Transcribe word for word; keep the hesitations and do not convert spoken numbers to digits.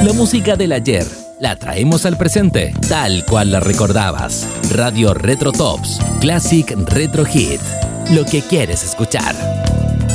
La música del ayer la traemos al presente, tal cual la recordabas. Radio Retro Tops, Classic Retro Hit. Lo que quieres escuchar.